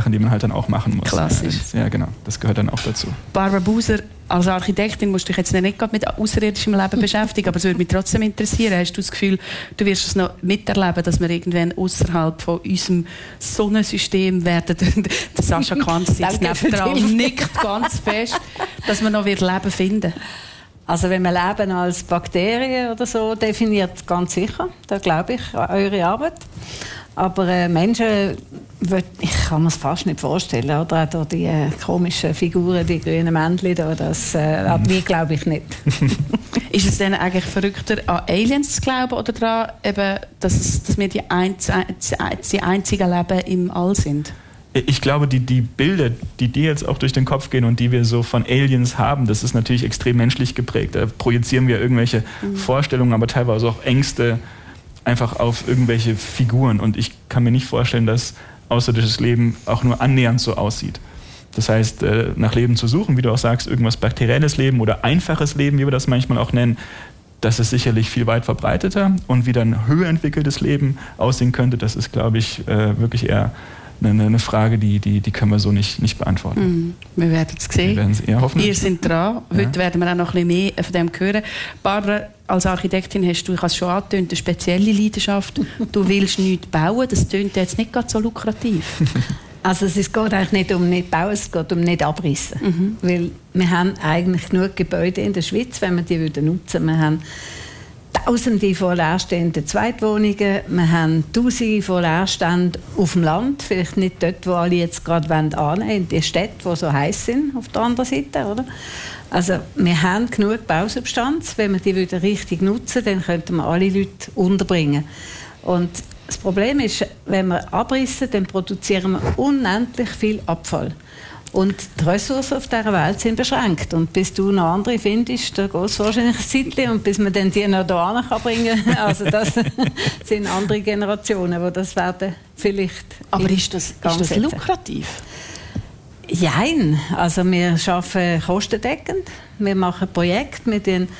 Sachen, die man halt dann auch machen muss. Klassisch. Ja, genau. Das gehört dann auch dazu. Barbara Buser, als Architektin musst du dich jetzt nicht gerade mit außerirdischem Leben beschäftigen, aber es würde mich trotzdem interessieren. Hast du das Gefühl, du wirst es noch miterleben, dass wir irgendwann außerhalb von unserem Sonnensystem werden? Der Sascha Quanz sitzt nebendran und nickt ganz fest, dass wir noch Leben finden. Also wenn man Leben als Bakterien oder so definiert, ganz sicher. Da glaube ich an eure Arbeit. Aber Menschen, ich kann mir es fast nicht vorstellen. Oder auch die komischen Figuren, die grünen Männchen da, das wie glaube ich nicht. Ist es denn eigentlich verrückter, an Aliens zu glauben oder daran, eben, dass wir die einzigen Leben im All sind? Ich glaube, die Bilder, die dir jetzt auch durch den Kopf gehen und die wir so von Aliens haben, das ist natürlich extrem menschlich geprägt. Da projizieren wir irgendwelche Vorstellungen, aber teilweise auch Ängste einfach auf irgendwelche Figuren. Und ich kann mir nicht vorstellen, dass außerirdisches Leben auch nur annähernd so aussieht. Das heißt, nach Leben zu suchen, wie du auch sagst, irgendwas bakterielles Leben oder einfaches Leben, wie wir das manchmal auch nennen, das ist sicherlich viel weit verbreiteter. Und wie dann höher entwickeltes Leben aussehen könnte, das ist, glaube ich, wirklich eher eine Frage, die können wir so nicht beantworten. Wir werden es sehen. Wir werden es eher hoffen. Ihr seid dran. Heute werden wir auch noch ein bisschen mehr von dem hören. Barbara, als Architektin hast du, ich habe es schon angetönt, eine spezielle Leidenschaft. Du willst nichts bauen. Das tönt jetzt nicht gerade so lukrativ. Also es geht eigentlich nicht um nicht bauen, es geht um nicht abreißen. Weil wir haben eigentlich genug Gebäude in der Schweiz, wenn wir die nutzen würden. Wir haben Tausende von leerstehenden Zweitwohnungen, wir haben Tausende von Leerständen auf dem Land, vielleicht nicht dort, wo alle jetzt gerade annehmen, in die Städte, die so heiß sind, auf der anderen Seite, oder? Also wir haben genug Bausubstanz, wenn wir die wieder richtig nutzen, dann könnten wir alle Leute unterbringen. Und das Problem ist, wenn wir abrissen, dann produzieren wir unendlich viel Abfall. Und die Ressourcen auf dieser Welt sind beschränkt. Und bis du noch andere findest, da geht es wahrscheinlich ein Zeitchen. Und bis man dann die noch hierhin bringen kann, also das sind andere Generationen, die das werden vielleicht. Aber ist das lukrativ? Nein, also wir arbeiten kostendeckend. Wir machen Projekte mit den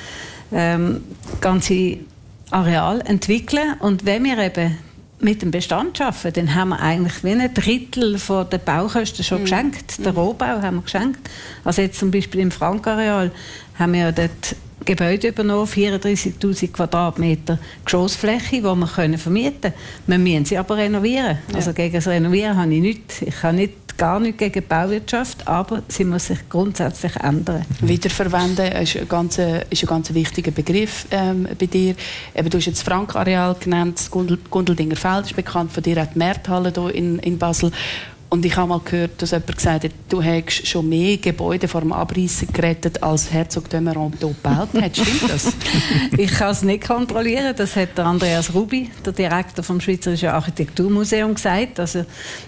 ganzen Areal entwickeln. Und wenn wir eben mit dem Bestand arbeiten, dann haben wir eigentlich wie ein Drittel von der Baukosten schon geschenkt. Den Rohbau haben wir geschenkt. Also jetzt zum Beispiel im Frankareal haben wir dort Gebäude übernommen, 34'000 Quadratmeter Geschossfläche, die wir vermieten können. Wir müssen sie aber renovieren. Ja. Also gegen das Renovieren habe ich nichts. Ich habe gar nichts gegen die Bauwirtschaft, aber sie muss sich grundsätzlich ändern. Wiederverwenden ist ein ganz wichtiger Begriff bei dir. Eben, du hast jetzt das Frankareal genannt, das Gundeldinger Feld ist bekannt, von dir auch die Märthalle hier in Basel. Und ich habe mal gehört, dass jemand gesagt hat, du hättest schon mehr Gebäude vor dem Abreißen gerettet, als Herzog de Meuron hier gebaut hat. Stimmt das? Ich kann es nicht kontrollieren. Das hat der Andreas Rubi, der Direktor vom Schweizerischen Architekturmuseum, gesagt. Also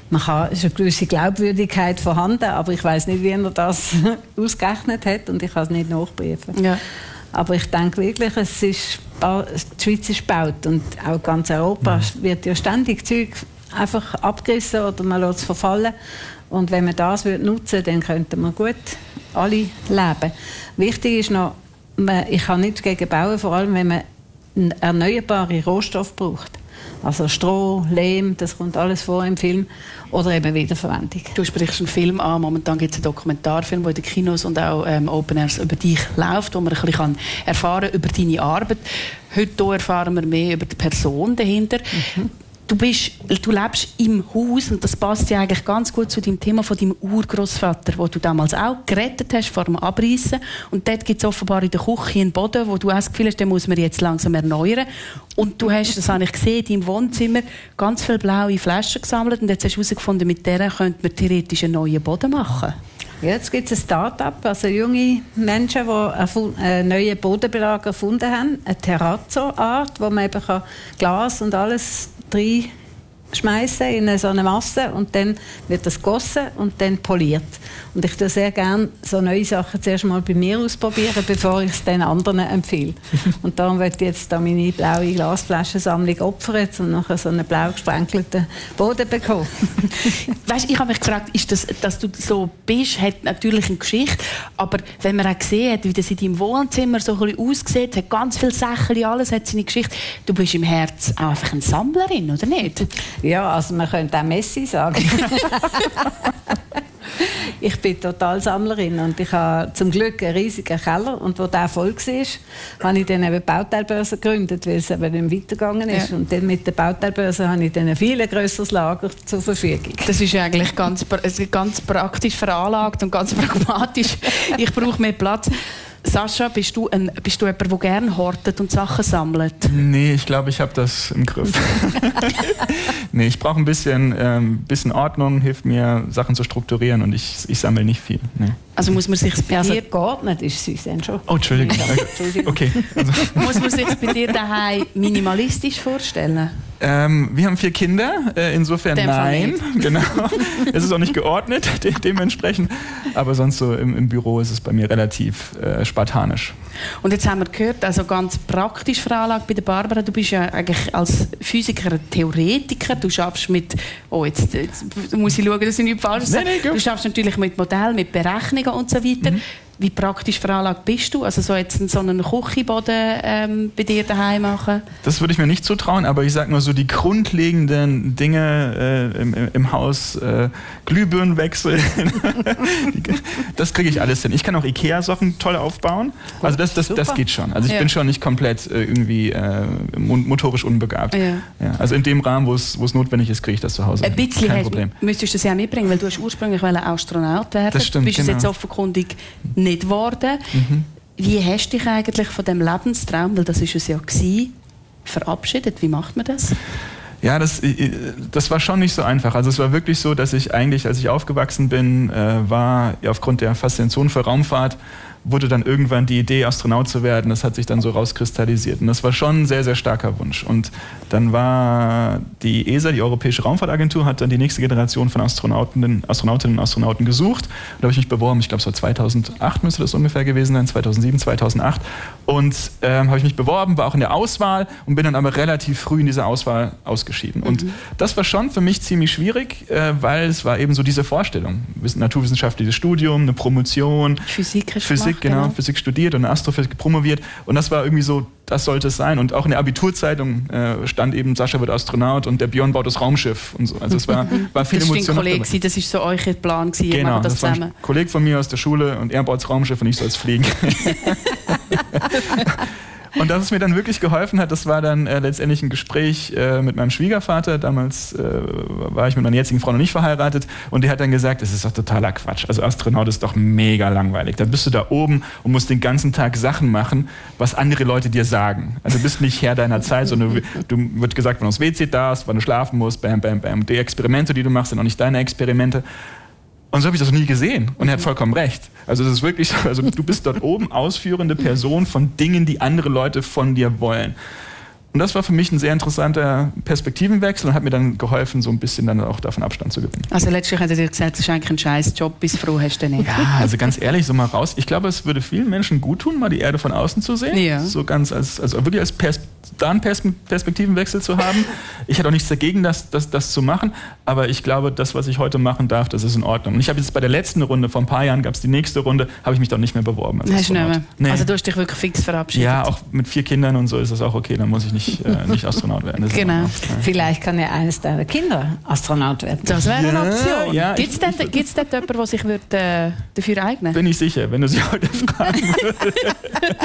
es ist eine gewisse Glaubwürdigkeit vorhanden, aber ich weiß nicht, wie er das ausgerechnet hat und ich kann es nicht nachprüfen. Ja. Aber ich denke wirklich, die Schweiz ist gebaut und auch ganz Europa wird ja ständig Zeug einfach abgerissen oder man lässt es verfallen. Und wenn man das nutzen würde, dann könnten wir gut alle leben. Wichtig ist noch, ich kann nicht gegen bauen, vor allem wenn man erneuerbare Rohstoffe braucht. Also Stroh, Lehm, das kommt alles vor im Film. Oder eben Wiederverwendung. Du sprichst einen Film an. Momentan gibt es einen Dokumentarfilm, der in den Kinos und auch Open Airs über dich läuft, wo man ein bisschen erfahren kann über deine Arbeit. Heute erfahren wir mehr über die Person dahinter. Du lebst im Haus und das passt ja eigentlich ganz gut zu dem Thema von deinem Urgroßvater, wo du damals auch gerettet hast vor dem Abreißen. Und dort gibt es offenbar in der Küche einen Boden, wo du auch das Gefühl hast, den muss man jetzt langsam erneuern. Und du hast, das habe ich gesehen, in deinem Wohnzimmer ganz viele blaue Flaschen gesammelt und jetzt hast du herausgefunden, mit denen könnte man theoretisch einen neuen Boden machen. Ja, jetzt gibt es ein Start-up, also junge Menschen, die einen neuen Bodenbelag erfunden haben, eine Terrazzo-Art, wo man eben Glas und alles reinschmeißen in so eine Masse und dann wird das gegossen und dann poliert. Und ich tue sehr gerne so neue Sachen zuerst mal bei mir ausprobieren, bevor ich es den anderen empfehle. Und darum möchte ich jetzt da meine blaue Glasflaschensammlung opfern und nachher so einen blau gesprenkelten Boden bekommen. Weißt, ich habe mich gefragt, ist das, dass du so bist, hat natürlich eine Geschichte, aber wenn man auch gesehen hat, wie das in deinem Wohnzimmer so ein bisschen aussieht, hat ganz viele Sachen, alles hat seine Geschichte. Du bist im Herz einfach eine Sammlerin, oder nicht? Ja, also man könnte auch Messi sagen. Ich bin total Sammlerin und ich habe zum Glück einen riesigen Keller. Und wo der voll war, habe ich dann eben die Bauteilbörse gegründet, weil es eben nicht weitergegangen ist. Ja. Und dann mit der Bauteilbörse habe ich dann ein viel grösseres Lager zur Verfügung. Das ist eigentlich ganz praktisch veranlagt und ganz pragmatisch. Ich brauche mehr Platz. Sascha, bist du jemand, der gerne hortet und Sachen sammelt? Nee, ich glaube, ich habe das im Griff. Nee, ich brauche ein bisschen Ordnung, hilft mir, Sachen zu strukturieren und ich sammle nicht viel. Nee. Also muss man sich bei dir... geordnet ist es dann schon. Oh, Entschuldigung. Okay. Also. Muss man sich bei dir daheim minimalistisch vorstellen? Wir haben 4 Kinder, insofern nein. Genau. Es ist auch nicht geordnet, dementsprechend. Aber sonst so im Büro ist es bei mir relativ spartanisch. Und jetzt haben wir gehört, also ganz praktisch veranlagt bei der Barbara. Du bist ja eigentlich als Physiker ein Theoretiker. Du schaffst mit... Oh, jetzt muss ich schauen, dass ich nicht falsch sage. Du schaffst natürlich mit Modellen, mit Berechnungen und so weiter. Mhm. Wie praktisch veranlagt bist du? Also so jetzt so einen Küchenboden bei dir daheim machen? Das würde ich mir nicht zutrauen, aber ich sage nur so die grundlegenden Dinge im Haus, Glühbirnen wechseln, das kriege ich alles hin. Ich kann auch Ikea-Sachen toll aufbauen, also das geht schon. Also ich bin schon nicht komplett irgendwie motorisch unbegabt. Ja. Ja, also in dem Rahmen, wo es notwendig ist, kriege ich das zu Hause. Ein bisschen kein Problem. Müsstest du das ja mitbringen, weil du hast ursprünglich Astronaut werden. Das stimmt, du bist es jetzt offenkundig nicht geworden. Mhm. Wie hast du dich eigentlich von dem Lebenstraum, weil das ist es ja gewesen, verabschiedet? Wie macht man das? Ja, das war schon nicht so einfach. Also es war wirklich so, dass ich eigentlich, als ich aufgewachsen bin, war aufgrund der Faszination für Raumfahrt, wurde dann irgendwann die Idee, Astronaut zu werden. Das hat sich dann so rauskristallisiert. Und das war schon ein sehr, sehr starker Wunsch. Und dann war die ESA, die Europäische Raumfahrtagentur, hat dann die nächste Generation von Astronautinnen und Astronauten gesucht. Da habe ich mich beworben, ich glaube es war 2008 müsste das ungefähr gewesen sein, 2007, 2008. Und habe ich mich beworben, war auch in der Auswahl und bin dann aber relativ früh in dieser Auswahl ausgeschieden. Und das war schon für mich ziemlich schwierig, weil es war eben so diese Vorstellung. Naturwissenschaftliches Studium, eine Promotion. Physik, genau. Physik studiert und Astrophysik promoviert. Und das war irgendwie so, das sollte es sein. Und auch in der Abiturzeitung stand eben, Sascha wird Astronaut und der Björn baut das Raumschiff und so. Also es war viel Emotion. Das war ein Kollege, das war so euer Plan gewesen. Genau, das war ein Kollege von mir aus der Schule und er baut das Raumschiff und ich soll es fliegen. Und dass es mir dann wirklich geholfen hat, das war dann letztendlich ein Gespräch mit meinem Schwiegervater. Damals war ich mit meiner jetzigen Frau noch nicht verheiratet. Und der hat dann gesagt, das ist doch totaler Quatsch. Also Astronaut ist doch mega langweilig. Da bist du da oben und musst den ganzen Tag Sachen machen, was andere Leute dir sagen. Also du bist nicht Herr deiner Zeit, sondern du wird gesagt, wann du aufs WC darfst, wann du schlafen musst, bam, bam, bam. Die Experimente, die du machst, sind auch nicht deine Experimente. Und so habe ich das noch nie gesehen. Und er hat vollkommen recht. Also es ist wirklich so, also du bist dort oben ausführende Person von Dingen, die andere Leute von dir wollen. Und das war für mich ein sehr interessanter Perspektivenwechsel und hat mir dann geholfen, so ein bisschen dann auch davon Abstand zu gewinnen. Also letztlich hat er dir gesagt, das ist eigentlich ein scheiß Job, bis froh hast du nicht. Ja, also ganz ehrlich, so mal raus. Ich glaube, es würde vielen Menschen gut tun, mal die Erde von außen zu sehen. Ja. So ganz wirklich als Perspektivenwechsel zu haben. Ich hatte auch nichts dagegen, das zu machen, aber ich glaube, das, was ich heute machen darf, das ist in Ordnung. Und ich habe jetzt bei der letzten Runde, vor ein paar Jahren gab es die nächste Runde, habe ich mich doch nicht mehr beworben. Nee. Also du hast dich wirklich fix verabschiedet. Ja, auch mit 4 Kindern und so ist das auch okay, dann muss ich nicht Astronaut werden. Genau. Vielleicht kann ja eines deiner Kinder Astronaut werden. Das wäre eine Option. Ja, gibt es dort jemanden, der sich dafür eignen würde? Bin ich sicher, wenn du sie heute fragen würdest.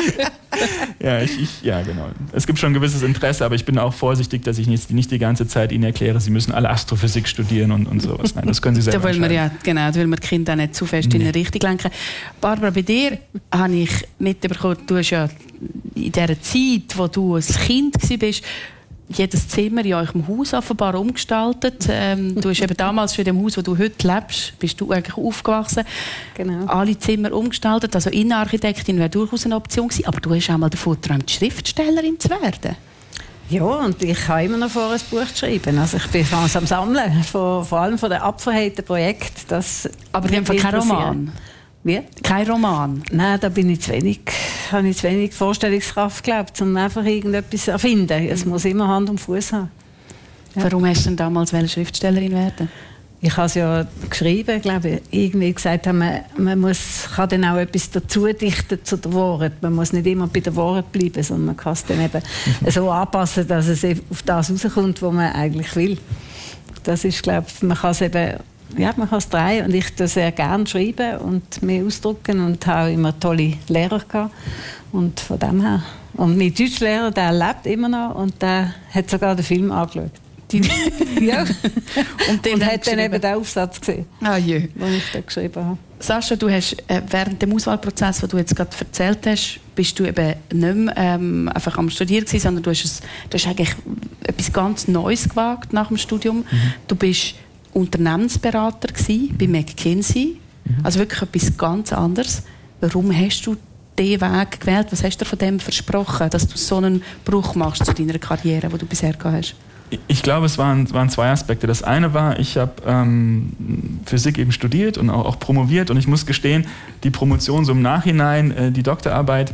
Ja, genau. Es gibt schon ein gewisses Interesse, aber ich bin auch vorsichtig, dass ich nicht die ganze Zeit ihnen erkläre, sie müssen alle Astrophysik studieren und sowas. Nein, das können sie selber entscheiden. Da will man die Kinder nicht zu fest in eine Richtung lenken. Barbara, bei dir habe ich mitbekommen, du hast ja in dieser Zeit, wo du ein Kind warst, jedes Zimmer in eurem Haus offenbar umgestaltet. Du hast eben damals schon in dem Haus, wo du heute lebst, bist du eigentlich aufgewachsen. Genau. Alle Zimmer umgestaltet. Also Innenarchitektin wäre durchaus eine Option gewesen. Aber du hast auch mal davon geträumt, Schriftstellerin zu werden. Ja, und ich habe immer noch vor, ein Buch zu schreiben. Also ich bin am Sammeln, vor allem von den abverheilten Projekten. Aber die haben keinen Roman? Wie? Kein Roman? Nein, da habe ich zu wenig Vorstellungskraft, glaube ich, um einfach irgendetwas zu erfinden. Es muss immer Hand und Fuß haben. Ja. Warum hast du denn damals Schriftstellerin werden? Ich habe es ja geschrieben, glaube ich, irgendwie gesagt, man kann dann auch etwas dazu dichten zu der Wahrheit. Man muss nicht immer bei der Wahrheit bleiben, sondern man kann es dann eben so anpassen, dass es auf das rauskommt, was man eigentlich will. Das ist, glaube ich, man kann es eben, ja, man kann es drehen, und ich tue sehr gerne schreiben und mich ausdrücken und habe immer tolle Lehrer gehabt. Und von dem her. Und mein Deutschlehrer, der lebt immer noch und der hat sogar den Film angeschaut. Ja. Und hat dann eben den Aufsatz gesehen, den ich da geschrieben habe. Sascha, du hast während dem Auswahlprozess, den du jetzt gerade erzählt hast, bist du eben nicht mehr einfach am Studieren gewesen, sondern du hast eigentlich etwas ganz Neues gewagt nach dem Studium. Du bist Unternehmensberater gewesen bei McKinsey, also wirklich etwas ganz anderes. Warum hast du diesen Weg gewählt? Was hast du von dem versprochen, dass du so einen Bruch machst zu deiner Karriere, die du bisher gehabt hast? Ich glaube, es waren zwei Aspekte. Das eine war, ich habe Physik eben studiert und auch promoviert, und ich muss gestehen, die Promotion so im Nachhinein, die Doktorarbeit,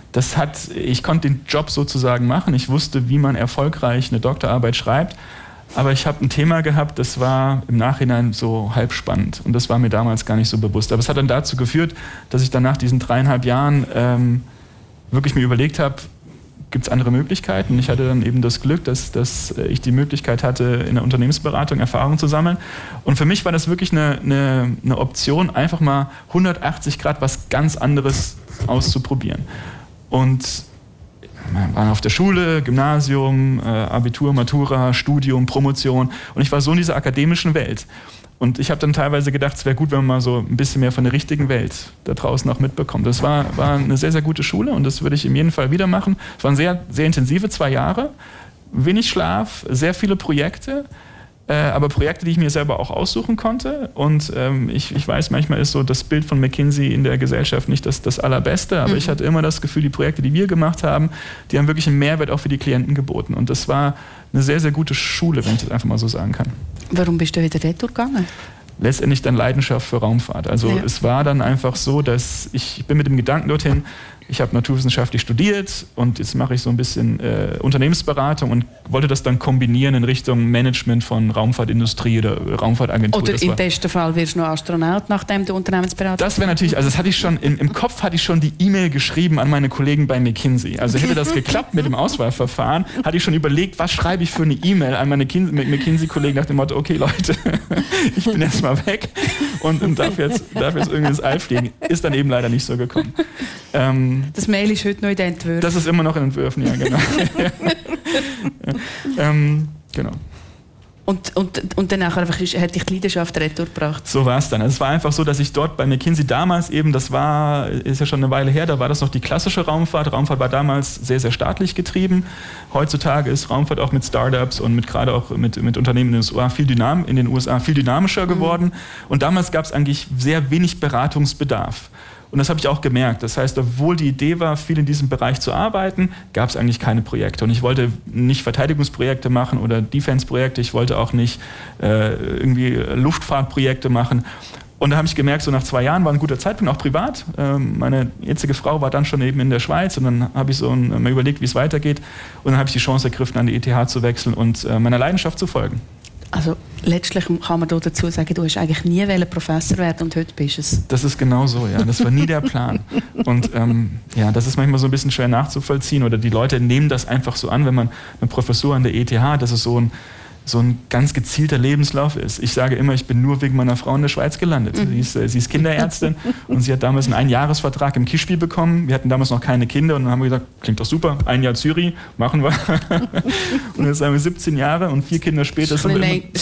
ich konnte den Job sozusagen machen. Ich wusste, wie man erfolgreich eine Doktorarbeit schreibt, aber ich habe ein Thema gehabt, das war im Nachhinein so halb spannend, und das war mir damals gar nicht so bewusst. Aber es hat dann dazu geführt, dass ich dann nach diesen 3,5 Jahren wirklich mir überlegt habe, gibt es andere Möglichkeiten? Ich hatte dann eben das Glück, dass ich die Möglichkeit hatte, in der Unternehmensberatung Erfahrung zu sammeln. Und für mich war das wirklich eine Option, einfach mal 180 Grad was ganz anderes auszuprobieren. Und wir waren auf der Schule, Gymnasium, Abitur, Matura, Studium, Promotion, und ich war so in dieser akademischen Welt. Und ich habe dann teilweise gedacht, es wäre gut, wenn man mal so ein bisschen mehr von der richtigen Welt da draußen auch mitbekommt. Das war eine sehr, sehr gute Schule, und das würde ich in jedem Fall wieder machen. Es waren sehr, sehr intensive 2 Jahre, wenig Schlaf, sehr viele Projekte, aber Projekte, die ich mir selber auch aussuchen konnte. Und ich weiß, manchmal ist so das Bild von McKinsey in der Gesellschaft nicht das allerbeste, aber ich hatte immer das Gefühl, die Projekte, die wir gemacht haben, die haben wirklich einen Mehrwert auch für die Klienten geboten. Und das war eine sehr, sehr gute Schule, wenn ich das einfach mal so sagen kann. Warum bist du wieder retour gegangen? Letztendlich dann Leidenschaft für Raumfahrt. Also es war dann einfach so, dass ich bin mit dem Gedanken dorthin, ich habe naturwissenschaftlich studiert und jetzt mache ich so ein bisschen Unternehmensberatung und wollte das dann kombinieren in Richtung Management von Raumfahrtindustrie oder Raumfahrtagentur. Oder im besten Fall wirst du noch Astronaut, nachdem du Unternehmensberater. Das wäre natürlich, also das hatte ich schon, im Kopf hatte ich schon die E-Mail geschrieben an meine Kollegen bei McKinsey. Also hätte das geklappt mit dem Auswahlverfahren, hatte ich schon überlegt, was schreibe ich für eine E-Mail an meine McKinsey-Kollegen nach dem Motto, okay Leute, ich bin jetzt mal weg und darf jetzt irgendwie ins All fliegen. Ist dann eben leider nicht so gekommen. Das Mail ist heute noch in den Entwürfen. Das ist immer noch in Entwürfen, ja, genau. Genau. Und danach hat dich die Leidenschaft retour gebracht. So war es dann. Es war einfach so, dass ich dort bei McKinsey damals eben, ist ja schon eine Weile her, da war das noch die klassische Raumfahrt. Raumfahrt war damals sehr, sehr staatlich getrieben. Heutzutage ist Raumfahrt auch mit Startups und gerade auch mit Unternehmen in den USA viel dynamischer geworden. Und damals gab es eigentlich sehr wenig Beratungsbedarf. Und das habe ich auch gemerkt. Das heißt, obwohl die Idee war, viel in diesem Bereich zu arbeiten, gab es eigentlich keine Projekte. Und ich wollte nicht Verteidigungsprojekte machen oder Defense-Projekte. Ich wollte auch nicht irgendwie Luftfahrtprojekte machen. Und da habe ich gemerkt, so nach 2 Jahren war ein guter Zeitpunkt, auch privat. Meine jetzige Frau war dann schon eben in der Schweiz und dann habe ich mal überlegt, wie es weitergeht. Und dann habe ich die Chance ergriffen, an die ETH zu wechseln und meiner Leidenschaft zu folgen. Also letztlich kann man dazu sagen, du hast eigentlich nie Professor werden und heute bist es. Das ist genau so, ja. Das war nie der Plan. Und ja, das ist manchmal so ein bisschen schwer nachzuvollziehen oder die Leute nehmen das einfach so an, wenn man eine Professur an der ETH hat, dass es so ein ganz gezielter Lebenslauf ist. Ich sage immer, ich bin nur wegen meiner Frau in der Schweiz gelandet. Sie ist Kinderärztin und sie hat damals einen Einjahresvertrag im Kischbi bekommen. Wir hatten damals noch keine Kinder und dann haben wir gesagt, klingt doch super, 1 Jahr Zürich, machen wir. Und jetzt haben wir 17 Jahre und 4 Kinder später sind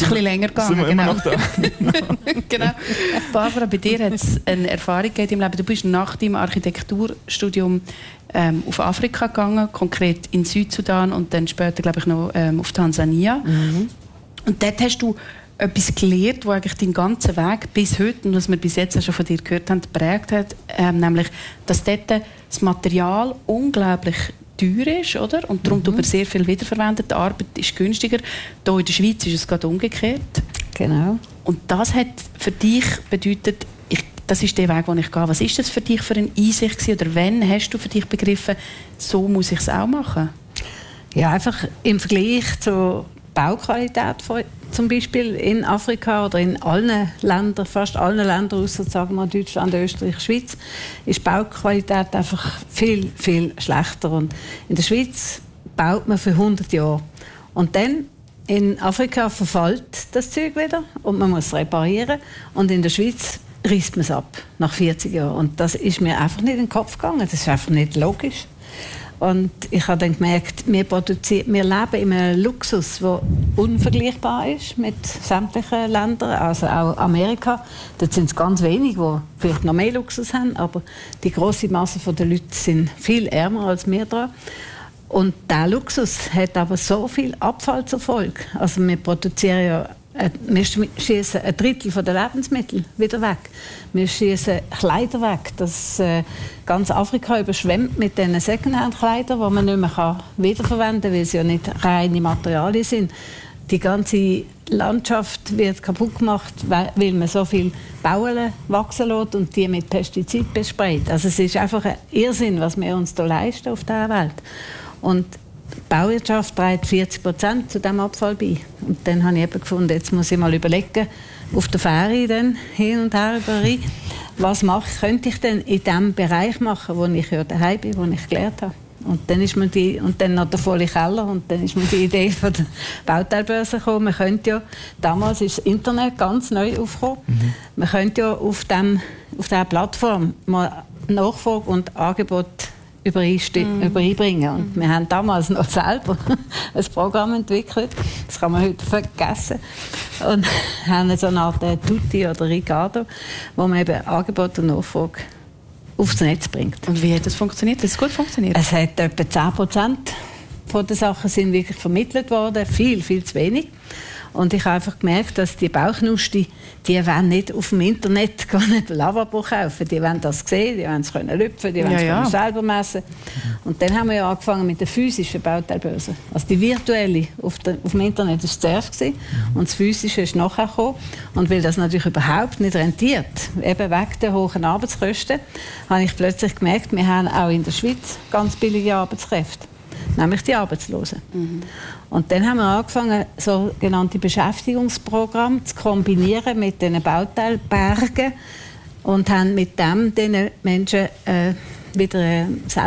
wir immer noch da. Genau. Barbara, bei dir hat es eine Erfahrung gegeben im Leben. Du bist nach deinem Architekturstudium auf Afrika gegangen, konkret in Südsudan und dann später, glaube ich, noch auf Tansania. Und dort hast du etwas gelernt, das eigentlich deinen ganzen Weg bis heute, und was wir bis jetzt auch schon von dir gehört haben, geprägt hat, nämlich, dass dort das Material unglaublich teuer ist, oder? Und darum tut man sehr viel wiederverwendet. Die Arbeit ist günstiger. Hier in der Schweiz ist es gerade umgekehrt. Genau. Und das hat für dich bedeutet, das ist der Weg, den ich gehe. Was ist das für dich für eine Einsicht gewesen? Oder wann hast du für dich begriffen, so muss ich es auch machen? Ja, einfach im Vergleich zur Bauqualität zum Beispiel in Afrika oder in allen Ländern, fast allen Ländern, außer sagen wir Deutschland, Österreich, Schweiz, ist die Bauqualität einfach viel, viel schlechter. Und in der Schweiz baut man für 100 Jahre. Und dann in Afrika verfällt das Zeug wieder und man muss es reparieren. Und in der Schweiz reißt man es ab nach 40 Jahren. Und das ist mir einfach nicht in den Kopf gegangen. Das ist einfach nicht logisch. Und ich habe dann gemerkt, wir leben in einem Luxus, der unvergleichbar ist mit sämtlichen Ländern, also auch Amerika. Dort sind es ganz wenige, die vielleicht noch mehr Luxus haben, aber die grosse Masse der Leute sind viel ärmer als wir dran. Und dieser Luxus hat aber so viel Abfall zur Folge. Also wir produzieren ja, wir schießen ein Drittel der Lebensmittel wieder weg. Wir schießen Kleider weg. Das ganz Afrika überschwemmt mit diesen Secondhand-Kleidern, die man nicht mehr wiederverwenden kann, weil sie ja nicht reine Materialien sind. Die ganze Landschaft wird kaputt gemacht, weil man so viel Bauen wachsen lässt und die mit Pestiziden besprayt. Also es ist einfach ein Irrsinn, was wir uns da leisten auf dieser Welt. Und die Bauwirtschaft trägt 40% zu diesem Abfall bei. Und dann habe ich eben gefunden, jetzt muss ich mal überlegen, auf der Fähre dann hin und her überall, was könnte ich denn in dem Bereich machen, wo ich ja daheim bin, wo ich gelernt habe. Und dann ist mir und dann noch der volle Keller und dann ist mir die Idee von der Bauteilbörse gekommen. Man könnte ja, damals ist das Internet ganz neu aufgekommen, man könnte ja auf dieser Plattform mal Nachfrage und Angebot übereinbringen. Und wir haben damals noch selber ein Programm entwickelt, das kann man heute vergessen, und haben so eine Art Tutti oder Ricardo, wo man eben Angebot und Nachfrage aufs Netz bringt. Und wie hat das funktioniert? Hat es gut funktioniert? Es hat etwa 10% von den Sachen sind wirklich vermittelt worden, viel, viel zu wenig. Und ich habe einfach gemerkt, dass die Bauchnusti, die wollen nicht auf dem Internet ein Lavabo kaufen. Die wollen das sehen, die wollen es lüpfen, die wollen es selber messen. Und dann haben wir ja angefangen mit der physischen Bauteilbörse. Also die virtuelle auf dem Internet war zuerst gewesen, und das physische ist nachher gekommen. Und weil das natürlich überhaupt nicht rentiert, eben wegen der hohen Arbeitskosten, habe ich plötzlich gemerkt, wir haben auch in der Schweiz ganz billige Arbeitskräfte. Nämlich die Arbeitslosen. Und dann haben wir angefangen, sogenannte Beschäftigungsprogramme zu kombinieren mit diesen Bauteilbergen und haben mit dem den Menschen wieder eine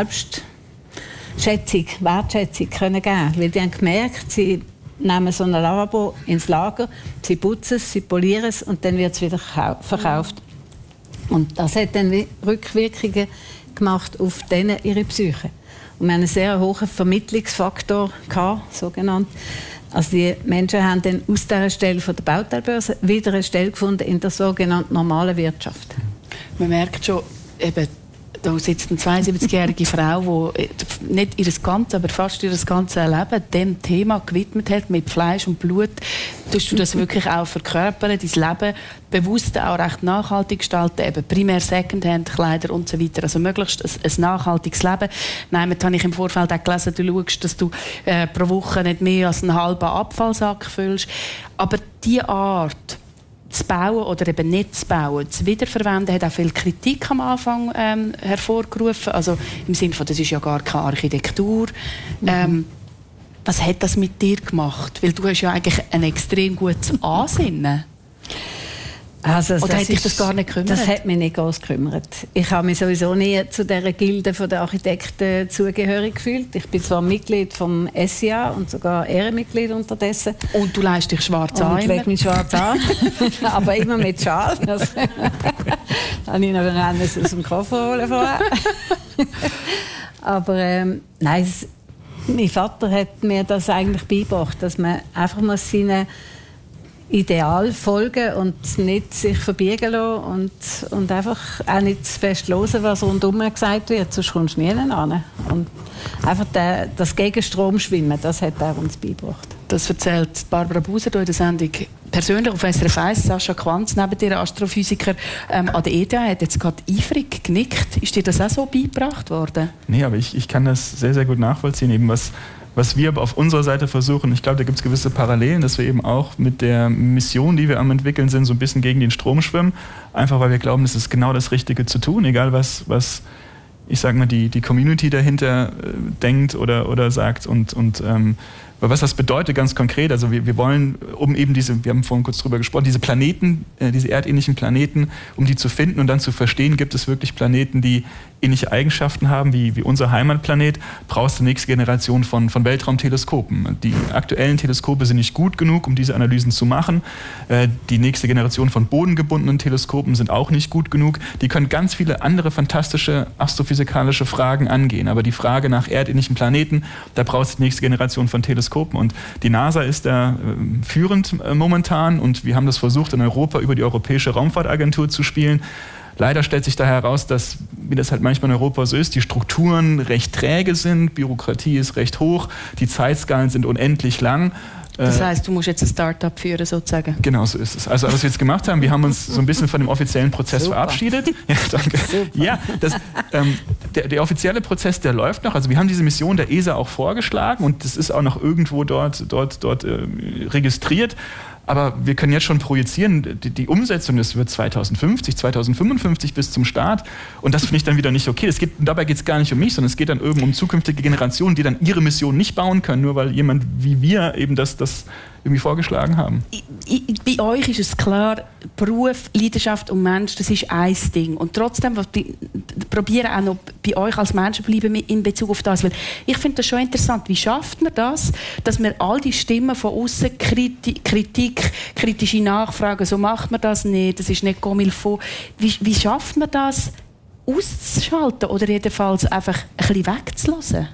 Wertschätzung können geben. Weil die haben gemerkt, sie nehmen so ein Lavabo ins Lager, sie putzen es, sie polieren es und dann wird es wieder verkauft. Und das hat dann Rückwirkungen gemacht auf ihre Psyche. Und wir hatten einen sehr hohen Vermittlungsfaktor, sogenannt. Also die Menschen haben dann aus dieser Stelle von der Bauteilbörse wieder eine Stelle gefunden in der sogenannten normalen Wirtschaft. Man merkt schon, eben, da sitzt eine 72-jährige Frau, die nicht ihr ganzes, aber fast ihr ganzes Leben dem Thema gewidmet hat, mit Fleisch und Blut. Tust du das wirklich auch verkörpern, dein Leben bewusst auch recht nachhaltig gestalten, eben primär Secondhand-Kleider und so weiter, also möglichst ein nachhaltiges Leben. Nein, das habe ich im Vorfeld auch gelesen, du schaust, dass du pro Woche nicht mehr als einen halben Abfallsack füllst. Aber diese Art zu bauen oder eben nicht zu bauen, zu wiederverwenden, hat auch viel Kritik am Anfang hervorgerufen. Also im Sinne von, das ist ja gar keine Architektur. Was hat das mit dir gemacht? Weil du hast ja eigentlich ein extrem gutes Ansinnen. Also, oder hat dich das gar nicht gekümmert? Das hat mich nicht groß gekümmert. Ich habe mich sowieso nie zu dieser Gilde der Architekten zugehörig gefühlt. Ich bin zwar Mitglied vom SIA und sogar Ehrenmitglied unterdessen. Und du leist dich schwarz an? Ich lege mich schwarz an, aber immer mit Schal. Das habe ich noch aus dem Koffer holen vorher. Aber nein, mein Vater hat mir das eigentlich beigebracht, dass man einfach seine Ideal folgen und nicht sich verbiegen lassen und einfach auch nicht zu fest hören, was rundum gesagt wird, sonst kommst du nie hin. Und einfach das Gegenstrom schwimmen, das hat er uns beigebracht. Das erzählt Barbara Buser in der Sendung persönlich auf SRF 1. Sascha Quanz, neben dir Astrophysiker an der ETH, hat jetzt gerade eifrig genickt. Ist dir das auch so beigebracht worden? Nee, aber ich kann das sehr, sehr gut nachvollziehen, eben was wir aber auf unserer Seite versuchen. Ich glaube, da gibt es gewisse Parallelen, dass wir eben auch mit der Mission, die wir am entwickeln sind, so ein bisschen gegen den Strom schwimmen. Einfach weil wir glauben, das ist genau das Richtige zu tun, egal was ich sag mal, die Community dahinter denkt oder sagt. Und Was das bedeutet ganz konkret, also wir wollen, wir haben vorhin kurz drüber gesprochen, diese Planeten, diese erdähnlichen Planeten, um die zu finden und dann zu verstehen, gibt es wirklich Planeten, die ähnliche Eigenschaften haben wie unser Heimatplanet, brauchst du die nächste Generation von Weltraumteleskopen. Die aktuellen Teleskope sind nicht gut genug, um diese Analysen zu machen. Die nächste Generation von bodengebundenen Teleskopen sind auch nicht gut genug. Die können ganz viele andere fantastische astrophysikalische Fragen angehen. Aber die Frage nach erdähnlichen Planeten, da brauchst du die nächste Generation von Teleskopen. Und die NASA ist da führend momentan und wir haben das versucht in Europa über die Europäische Raumfahrtagentur zu spielen. Leider stellt sich da heraus, dass, wie das halt manchmal in Europa so ist, die Strukturen recht träge sind, Bürokratie ist recht hoch, die Zeitskalen sind unendlich lang. Das heißt, du musst jetzt ein Start-up führen, sozusagen. Genau, so ist es. Also was wir jetzt gemacht haben, wir haben uns so ein bisschen von dem offiziellen Prozess verabschiedet. Ja, danke. Super. Ja, der offizielle Prozess, der läuft noch. Also wir haben diese Mission der ESA auch vorgeschlagen und das ist auch noch irgendwo dort registriert. Aber wir können jetzt schon projizieren, die Umsetzung, das wird 2050, 2055 bis zum Start. Und das finde ich dann wieder nicht okay. Dabei geht es gar nicht um mich, sondern es geht dann eben um zukünftige Generationen, die dann ihre Mission nicht bauen können, nur weil jemand wie wir eben das irgendwie vorgeschlagen haben. Bei euch ist es klar, Beruf, Leidenschaft und Mensch, das ist ein Ding. Und trotzdem probieren auch noch bei euch als Menschen bleiben in Bezug auf das. Weil ich finde das schon interessant. Wie schafft man das, dass man all die Stimmen von außen, Kritik, kritische Nachfragen, so macht man das nicht, das ist nicht comme il faut. Wie schafft man das auszuschalten oder jedenfalls einfach ein bisschen wegzulassen?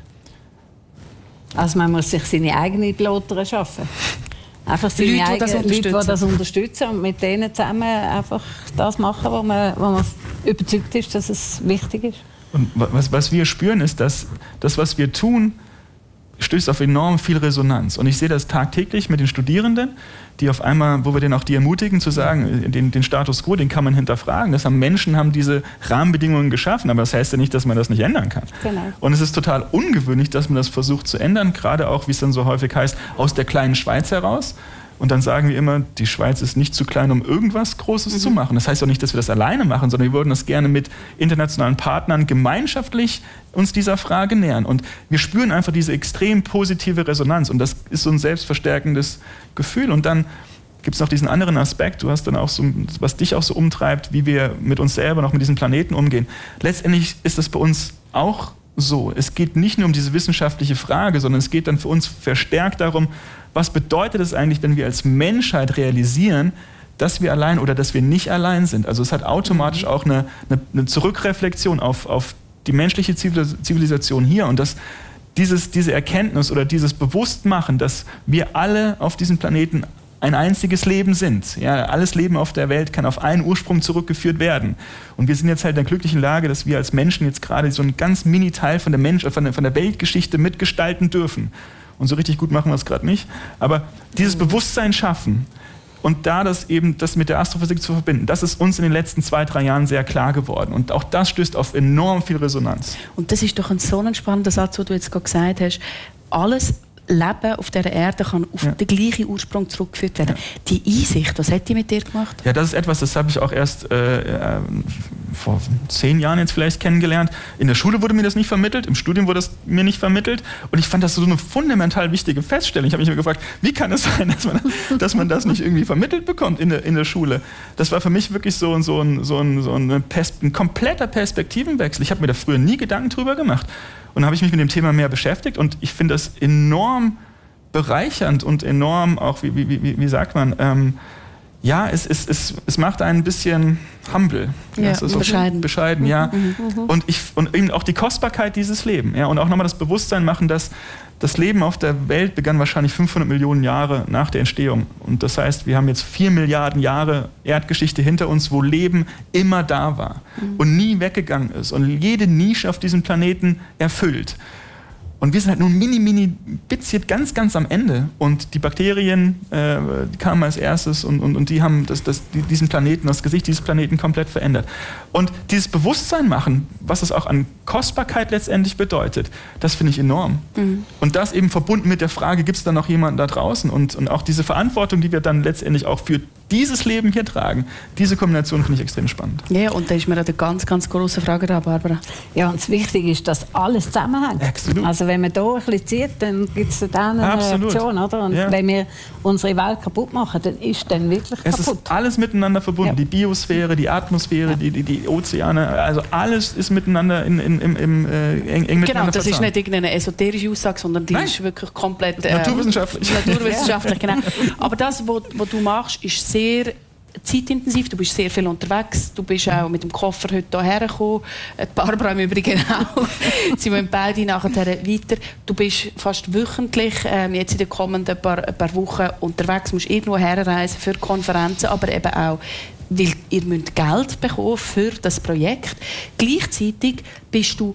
Also man muss sich seine eigenen Piloten schaffen. Einfach seine Leute, die das unterstützen und mit denen zusammen einfach das machen, wo man überzeugt ist, dass es wichtig ist. Und was wir spüren, ist, dass das, was wir tun, stößt auf enorm viel Resonanz. Und ich sehe das tagtäglich mit den Studierenden, die auf einmal, wo wir denen auch die ermutigen, zu sagen, den Status quo, den kann man hinterfragen. Menschen haben diese Rahmenbedingungen geschaffen, aber das heißt ja nicht, dass man das nicht ändern kann. Genau. Und es ist total ungewöhnlich, dass man das versucht zu ändern, gerade auch, wie es dann so häufig heißt, aus der kleinen Schweiz heraus. Und dann sagen wir immer, die Schweiz ist nicht zu klein, um irgendwas Großes zu machen. Das heißt auch nicht, dass wir das alleine machen, sondern wir würden das gerne mit internationalen Partnern gemeinschaftlich uns dieser Frage nähern. Und wir spüren einfach diese extrem positive Resonanz. Und das ist so ein selbstverstärkendes Gefühl. Und dann gibt es noch diesen anderen Aspekt, du hast dann auch so, was dich auch so umtreibt, wie wir mit uns selber noch mit diesem Planeten umgehen. Letztendlich ist das bei uns auch so. Es geht nicht nur um diese wissenschaftliche Frage, sondern es geht dann für uns verstärkt darum, was bedeutet es eigentlich, wenn wir als Menschheit realisieren, dass wir allein oder dass wir nicht allein sind. Also es hat automatisch auch eine Zurückreflexion auf die menschliche Zivilisation hier und dass diese Erkenntnis oder dieses Bewusstmachen, dass wir alle auf diesem Planeten ein einziges Leben sind. Ja, alles Leben auf der Welt kann auf einen Ursprung zurückgeführt werden. Und wir sind jetzt halt in der glücklichen Lage, dass wir als Menschen jetzt gerade so einen ganz Mini-Teil von der Weltgeschichte mitgestalten dürfen. Und so richtig gut machen wir es gerade nicht. Aber dieses Bewusstsein schaffen und das mit der Astrophysik zu verbinden, das ist uns in den letzten 2-3 Jahren sehr klar geworden. Und auch das stößt auf enorm viel Resonanz. Und das ist doch so ein spannender Satz, den du jetzt gerade gesagt hast. Alles Leben auf dieser Erde kann auf den gleichen Ursprung zurückgeführt werden. Ja. Die Einsicht, was hat die mit dir gemacht? Ja, das ist etwas, das habe ich auch erst vor 10 Jahren jetzt vielleicht kennengelernt. In der Schule wurde mir das nicht vermittelt, im Studium wurde es mir nicht vermittelt und ich fand das so eine fundamental wichtige Feststellung. Ich habe mich immer gefragt, wie kann es sein, dass man das nicht irgendwie vermittelt bekommt in der Schule? Das war für mich wirklich so ein kompletter Perspektivenwechsel. Ich habe mir da früher nie Gedanken drüber gemacht. Und dann habe ich mich mit dem Thema mehr beschäftigt und ich finde das enorm bereichernd und enorm auch, wie sagt man, es macht einen ein bisschen humble. Ja, bescheiden, ja. Und eben auch die Kostbarkeit dieses Lebens. Ja, und auch nochmal das Bewusstsein machen, dass das Leben auf der Welt begann wahrscheinlich 500 Millionen Jahre nach der Entstehung. Und das heißt, wir haben jetzt 4 Milliarden Jahre Erdgeschichte hinter uns, wo Leben immer da war und nie weggegangen ist und jede Nische auf diesem Planeten erfüllt. Und wir sind halt nur ein mini-Bitzchen ganz am Ende. Und die Bakterien die kamen als erstes und die haben diesen Planeten, das Gesicht dieses Planeten komplett verändert. Und dieses Bewusstsein machen, was es auch an Kostbarkeit letztendlich bedeutet, das finde ich enorm. Und das eben verbunden mit der Frage, gibt es da noch jemanden da draußen? Und auch diese Verantwortung, die wir dann letztendlich auch für dieses Leben hier tragen. Diese Kombination finde ich extrem spannend. Ja, und da ist mir eine ganz, ganz grosse Frage da, Barbara. Ja, und das Wichtige ist, dass alles zusammenhängt. Absolut. Also wenn man hier ein bisschen zieht, dann gibt es dann eine Reaktion, oder? Und wenn wir unsere Welt kaputt machen, dann ist dann wirklich kaputt. Es ist alles miteinander verbunden. Ja. Die Biosphäre, die Atmosphäre, die Ozeane, also alles ist miteinander eng miteinander Genau, das verzahnt. Ist nicht irgendeine esoterische Aussage, sondern die ist wirklich komplett naturwissenschaftlich. Naturwissenschaftlich, genau. Aber das, was du machst, ist sehr zeitintensiv. Du bist sehr viel unterwegs. Du bist auch mit dem Koffer heute hierher gekommen. Barbara im Übrigen auch. Sie wollen beide nachher weiter. Du bist fast wöchentlich jetzt in den kommenden paar Wochen unterwegs. Du musst irgendwo herreisen für Konferenzen, aber eben auch, weil ihr müsst Geld bekommen für das Projekt. Gleichzeitig bist du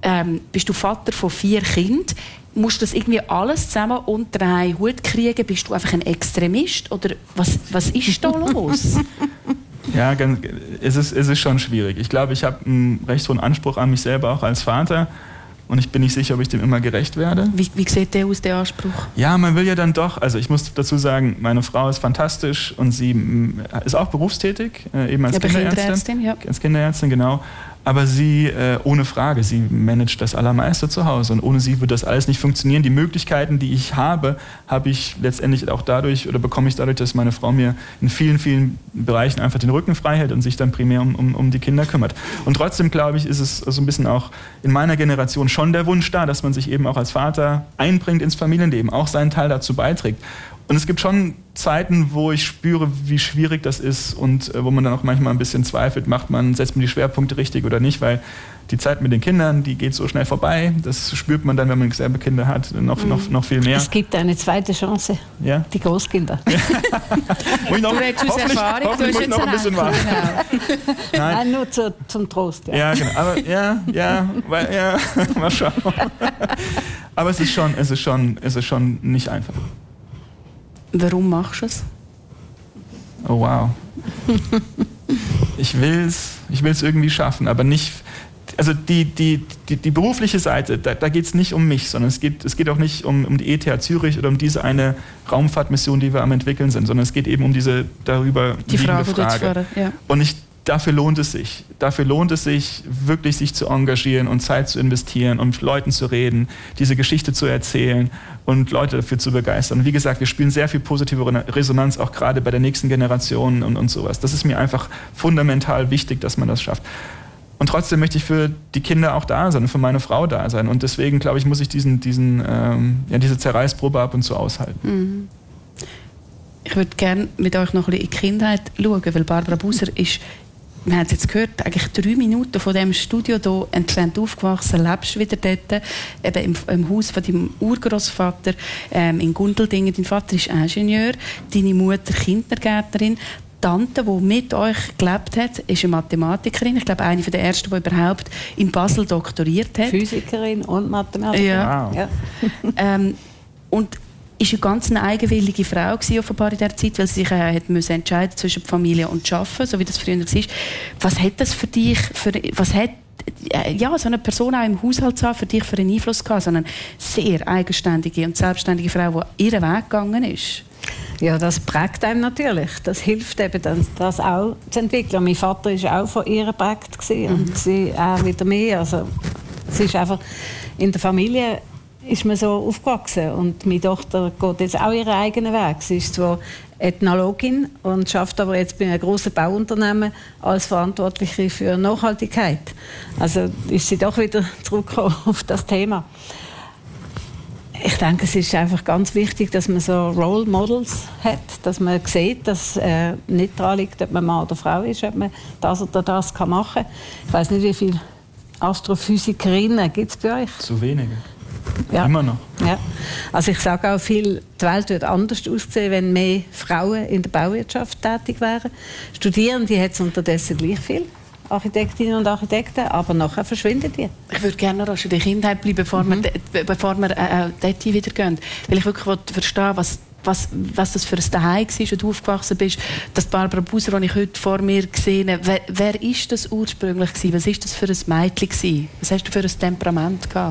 Vater von 4 Kindern. Musst du das irgendwie alles zusammen unter einen Hut kriegen? Bist du einfach ein Extremist? Oder was ist da los? Ja, es ist schon schwierig. Ich glaube, ich habe einen recht hohen Anspruch an mich selber, auch als Vater. Und ich bin nicht sicher, ob ich dem immer gerecht werde. Wie sieht der aus, der Anspruch? Ja, man will ja dann doch, also ich muss dazu sagen, meine Frau ist fantastisch und sie ist auch berufstätig, eben als Kinderärztin. Ja. Als Kinderärztin, genau. Aber sie, ohne Frage, sie managt das Allermeiste zu Hause. Und ohne sie würde das alles nicht funktionieren. Die Möglichkeiten, die ich habe ich letztendlich auch dadurch, oder bekomme ich dadurch, dass meine Frau mir in vielen, vielen Bereichen einfach den Rücken frei hält und sich dann primär um die Kinder kümmert. Und trotzdem, glaube ich, ist es so ein bisschen auch in meiner Generation schon der Wunsch da, dass man sich eben auch als Vater einbringt ins Familienleben, auch seinen Teil dazu beiträgt. Und es gibt schon Zeiten, wo ich spüre, wie schwierig das ist und wo man dann auch manchmal ein bisschen zweifelt, setzt man die Schwerpunkte richtig oder nicht, weil die Zeit mit den Kindern, die geht so schnell vorbei. Das spürt man dann, wenn man selber Kinder hat, noch viel mehr. Es gibt eine zweite Chance, ja? Die Großkinder. Du hättest aus Erfahrung, du hast jetzt noch ein bisschen warten. Nein, nur zum Trost. Ja, genau. Aber mal schauen. Aber es ist schon nicht einfach. Warum machst du es? Oh wow. Ich will's irgendwie schaffen, aber nicht. Also die berufliche Seite, da geht es nicht um mich, sondern es geht auch nicht um die ETH Zürich oder um diese eine Raumfahrtmission, die wir am entwickeln sind, sondern es geht eben um diese darüber liegende Frage. Ja. Und dafür lohnt es sich. Dafür lohnt es sich, wirklich sich zu engagieren und Zeit zu investieren und mit Leuten zu reden, diese Geschichte zu erzählen und Leute dafür zu begeistern. Und wie gesagt, wir spielen sehr viel positive Resonanz, auch gerade bei der nächsten Generation und sowas. Das ist mir einfach fundamental wichtig, dass man das schafft. Und trotzdem möchte ich für die Kinder auch da sein und für meine Frau da sein. Und deswegen, glaube ich, muss ich diese Zerreißprobe ab und zu aushalten. Mhm. Ich würde gerne mit euch noch ein bisschen in die Kindheit schauen, weil Barbara Buser ist, wir haben es jetzt gehört, eigentlich 3 Minuten von diesem Studio hier entfernt aufgewachsen, lebst wieder dort, eben im Haus von deinem Urgroßvater in Gundeldingen. Dein Vater ist Ingenieur, deine Mutter Kindergärtnerin. Tante, die mit euch gelebt hat, ist eine Mathematikerin. Ich glaube, eine der ersten, die überhaupt in Basel doktoriert hat. Physikerin und Mathematikerin. Ja. Wow. Ja. Und ist eine ganz eigenwillige Frau gewesen, offenbar in dieser Zeit, weil sie sich musste entscheiden zwischen Familie und Arbeiten, so wie das früher war. Was hat das für dich, was hat so eine Person auch im Haushalt zu haben, für dich für einen Einfluss gehabt? So eine sehr eigenständige und selbstständige Frau, die ihren Weg gegangen ist? Ja, das prägt einem natürlich. Das hilft eben, das auch zu entwickeln. Mein Vater war auch von ihr geprägt und sie auch wieder mehr. Also, es ist einfach, in der Familie ist man so aufgewachsen und meine Tochter geht jetzt auch ihren eigenen Weg. Sie ist zwar Ethnologin und schafft aber jetzt bei einem grossen Bauunternehmen als Verantwortliche für Nachhaltigkeit. Also ist sie doch wieder zurückgekommen auf das Thema. Ich denke, es ist einfach ganz wichtig, dass man so Role Models hat, dass man sieht, dass nicht daran liegt, ob man Mann oder Frau ist, ob man das oder das machen kann. Ich weiss nicht, wie viele Astrophysikerinnen gibt es bei euch? Zu wenige. Ja. Immer noch. Ja. Also ich sage auch viel, die Welt wird anders aussehen, wenn mehr Frauen in der Bauwirtschaft tätig wären. Studierende hat es unterdessen gleich viel. Architektinnen und Architekten, aber nachher verschwinden die. Ich würde gerne noch in der Kindheit bleiben, bevor wir dort wieder gehen. Weil ich wirklich verstehen will, was das für ein Zuhause war, als du aufgewachsen bist. Das Barbara Buser, die ich heute vor mir gesehen habe, wer war das ursprünglich? Was war das für ein Mädchen? Was hast du für ein Temperament gehabt?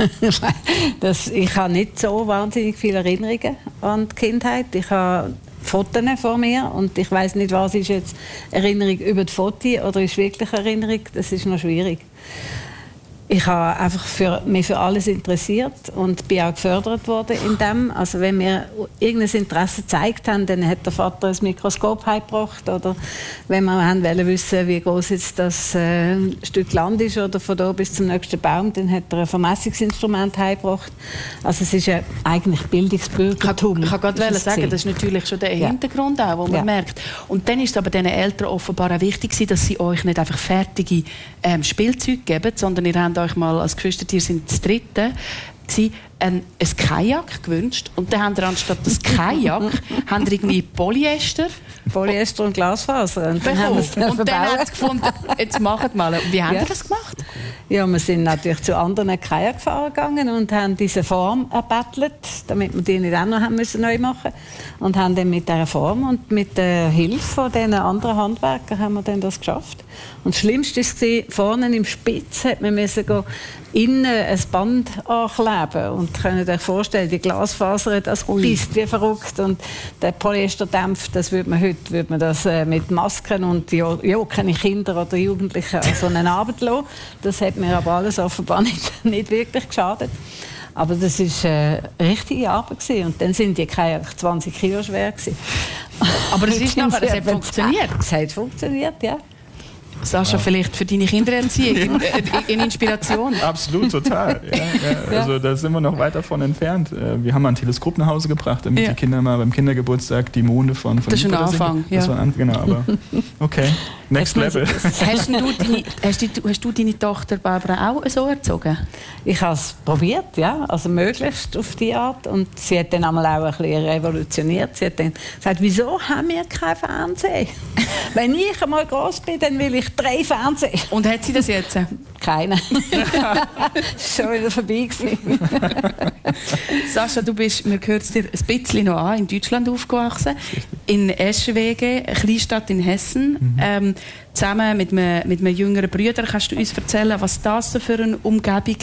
Ich habe nicht so wahnsinnig viele Erinnerungen an die Kindheit. Ich habe Fotos vor mir und ich weiss nicht, was ist jetzt Erinnerung über die Fotos oder ist wirklich Erinnerung, das ist noch schwierig. Ich habe einfach mich für alles interessiert und bin auch gefördert worden in dem. Also wenn wir irgendein Interesse gezeigt haben, dann hat der Vater ein Mikroskop heimgebracht. Oder wenn wir wollen wissen, wie groß jetzt das Stück Land ist oder von da bis zum nächsten Baum, dann hat er ein Vermessungsinstrument heimgebracht. Also es ist ja eigentlich Bildungsbürgertum. Ich kann gerade sagen, das ist natürlich schon der Hintergrund auch, wo man merkt. Und dann ist es aber den Eltern offenbar auch wichtig, dass sie euch nicht einfach fertige Spielzeuge geben, sondern ihr habt euch mal als Geschwistertier sind das dritte ein Kajak gewünscht und dann haben wir anstatt das Kajak haben wir irgendwie Polyester und Glasfaser und dann haben sie gefunden, jetzt macht mal. Und wie haben wir das gemacht? Ja, wir sind natürlich zu anderen Kajakfahrern gegangen und haben diese Form erbettelt, damit wir die nicht auch noch haben müssen neu machen und haben dann mit dieser Form und mit der Hilfe von diesen anderen Handwerkern haben wir dann das geschafft. Und das Schlimmste war, vorne im Spitz hat man innen ein Band ankleben und könnt euch vorstellen, die Glasfaser, das pisst wie verrückt und der Polyesterdämpf, das würde man das mit Masken und ja, keine Kinder oder Jugendliche an so einen Abend lassen. Das hat mir aber alles offenbar nicht wirklich geschadet. Aber das war eine richtige Arbeit gewesen. Und dann sind die keine 20 Kilo schwer gewesen. Aber es hat funktioniert. Es hat funktioniert, ja. Sascha, vielleicht für deine Kindererziehung in Inspiration? Absolut, total. Ja. Also da sind wir noch weit davon entfernt. Wir haben mal ein Teleskop nach Hause gebracht, damit die Kinder mal beim Kindergeburtstag die Monde von das ist ein Anfang. Das war genau, aber okay, next level. Hast du deine Tochter Barbara auch so erzogen? Ich habe es probiert, ja, also möglichst auf die Art. Und sie hat dann einmal auch ein bisschen revolutioniert. Sie hat dann gesagt, wieso haben wir kein Fernsehen? Wenn ich einmal groß bin, dann will ich 3 Fernsehen. Und hat sie das jetzt? Keine. Schon wieder vorbei gewesen. Sascha, man hört es dir ein bisschen noch an, in Deutschland aufgewachsen, in Eschwege, eine Kleinstadt in Hessen. Zusammen mit einem jüngeren Bruder. Kannst du uns erzählen, was das für eine Umgebung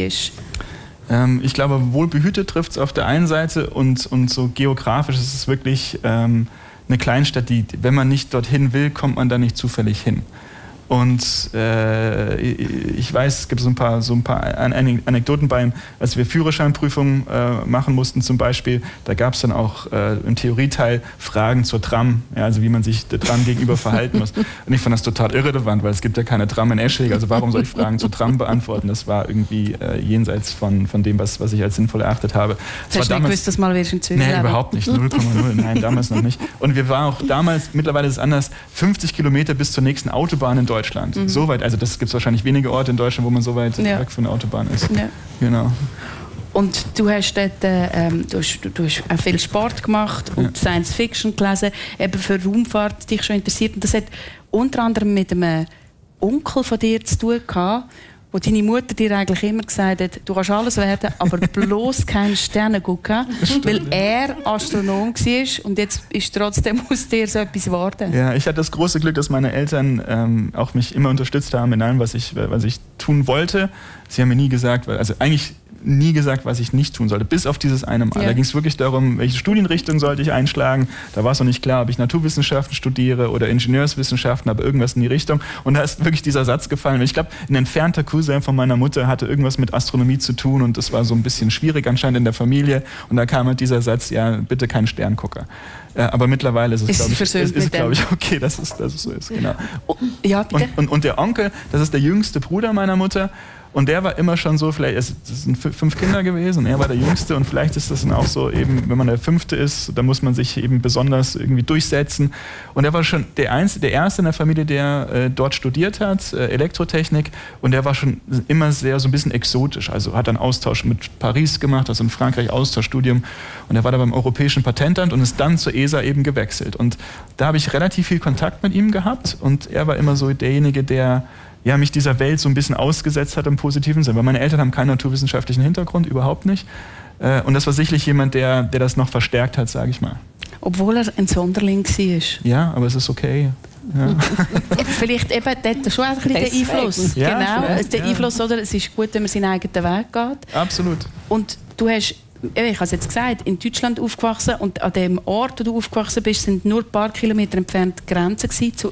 war? Ich glaube, wohlbehütet trifft es auf der einen Seite und so geografisch ist es wirklich eine Kleinstadt, die, wenn man nicht dorthin will, kommt man da nicht zufällig hin. Und ich weiß, es gibt so ein paar Anekdoten als wir Führerscheinprüfungen machen mussten zum Beispiel, da gab es dann auch im Theorieteil Fragen zur Tram, ja, also wie man sich der Tram gegenüber verhalten muss. Und ich fand das total irrelevant, weil es gibt ja keine Tram in Eschwege, also warum soll ich Fragen zur Tram beantworten? Das war irgendwie jenseits von dem, was ich als sinnvoll erachtet habe. Hast du nicht gewusst, dass mal wirst in Zürich? Nee, überhaupt nicht, 0,0, nein, damals noch nicht. Und wir waren auch damals, mittlerweile ist es anders, 50 Kilometer bis zur nächsten Autobahn in Deutschland. So weit, also das gibt es wahrscheinlich wenige Orte in Deutschland, wo man so weit weg von der Autobahn ist. Ja. Genau. Und du hast dort du hast auch viel Sport gemacht und Science Fiction gelesen, eben für Raumfahrt dich schon interessiert. Und das hat unter anderem mit einem Onkel von dir zu tun gehabt, wo deine Mutter dir eigentlich immer gesagt hat, du kannst alles werden, aber bloß keinen Sterne gucken, weil er Astronom war und jetzt ist trotzdem aus dir so etwas geworden. Ja, ich hatte das große Glück, dass meine Eltern auch mich immer unterstützt haben in allem, was ich tun wollte. Sie haben mir nie gesagt, was ich nicht tun sollte, bis auf dieses eine Mal. Ja. Da ging es wirklich darum, welche Studienrichtung sollte ich einschlagen. Da war es noch nicht klar, ob ich Naturwissenschaften studiere oder Ingenieurswissenschaften, aber irgendwas in die Richtung. Und da ist wirklich dieser Satz gefallen. Ich glaube, ein entfernter Cousin von meiner Mutter hatte irgendwas mit Astronomie zu tun und das war so ein bisschen schwierig anscheinend in der Familie. Und da kam halt dieser Satz, ja, bitte keinen Sterngucker. Aber mittlerweile ist es, glaube ich, okay, dass es so ist. Genau. Ja, bitte. Und der Onkel, das ist der jüngste Bruder meiner Mutter. Und der war immer schon so, das sind 5 Kinder gewesen und er war der Jüngste und vielleicht ist das dann auch so eben, wenn man der 5. ist, dann muss man sich eben besonders irgendwie durchsetzen. Und er war schon der Erste in der Familie, der dort studiert hat, Elektrotechnik, und der war schon immer sehr so ein bisschen exotisch, also hat einen Austausch mit Paris gemacht, also in Frankreich Austauschstudium, und er war da beim Europäischen Patentamt und ist dann zur ESA eben gewechselt. Und da habe ich relativ viel Kontakt mit ihm gehabt und er war immer so derjenige, der mich dieser Welt so ein bisschen ausgesetzt hat im positiven Sinne, weil meine Eltern haben keinen naturwissenschaftlichen Hintergrund, überhaupt nicht. Und das war sicherlich jemand, der das noch verstärkt hat, sage ich mal. Obwohl er ein Sonderling war. Ja, aber es ist okay. Ja. Vielleicht eben dort schon ein bisschen der Einfluss. Ja, genau, der Einfluss, oder? Es ist gut, wenn man seinen eigenen Weg geht. Absolut. Und du hast ich habe es jetzt gesagt, in Deutschland aufgewachsen und an dem Ort, wo du aufgewachsen bist, sind nur ein paar Kilometer entfernt die Grenze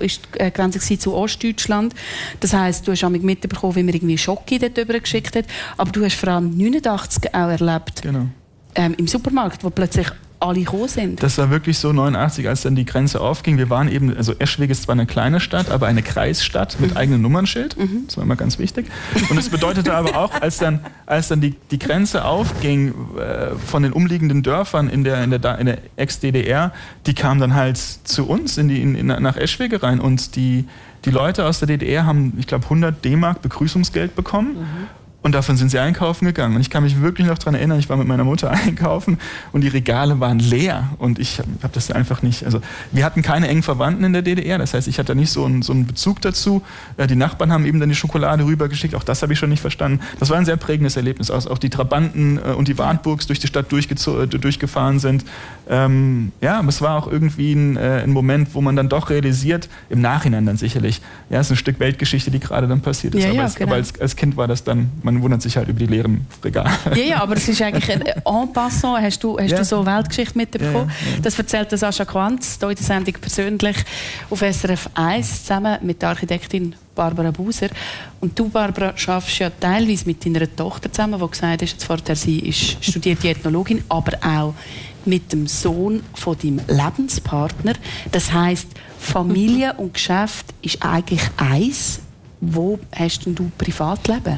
zu Ostdeutschland. Das heisst, du hast auch mitbekommen, wie man irgendwie Schocke dort geschickt hat, aber du hast vor allem 89 auch erlebt, genau. Im Supermarkt, wo plötzlich alle gekommen sind. Das war wirklich so 89, als dann die Grenze aufging. Wir waren eben, also Eschwege ist zwar eine kleine Stadt, aber eine Kreisstadt mit eigenem Nummernschild. Das war immer ganz wichtig. Und es bedeutete aber auch, als dann die Grenze aufging von den umliegenden Dörfern in der Ex-DDR, die kamen dann halt zu uns nach Eschwege rein. Und die Leute aus der DDR haben, ich glaube, 100 D-Mark Begrüßungsgeld bekommen. Und davon sind sie einkaufen gegangen. Und ich kann mich wirklich noch daran erinnern, ich war mit meiner Mutter einkaufen und die Regale waren leer. Und ich habe das einfach nicht, also wir hatten keine engen Verwandten in der DDR. Das heißt, ich hatte da nicht so einen Bezug dazu. Die Nachbarn haben eben dann die Schokolade rübergeschickt. Auch das habe ich schon nicht verstanden. Das war ein sehr prägendes Erlebnis. Auch die Trabanten und die Wartburgs durch die Stadt durchgefahren sind. Aber es war auch irgendwie ein Moment, wo man dann doch realisiert, im Nachhinein dann sicherlich, ja, es ist ein Stück Weltgeschichte, die gerade dann passiert ist. Aber als Kind war das dann, man wundert sich halt über die leeren Regale. Ja, aber es ist eigentlich en passant. Hast du so Weltgeschichte mitbekommen? Ja. Das erzählt Sascha Quanz hier in der Sendung persönlich auf SRF 1 zusammen mit der Architektin Barbara Buser. Und du, Barbara, arbeitest ja teilweise mit deiner Tochter zusammen, die gesagt hast, jetzt vorher, sie ist studierte Ethnologin, aber auch mit dem Sohn von deinem Lebenspartner. Das heisst, Familie und Geschäft ist eigentlich eins. Wo hast denn du Privatleben?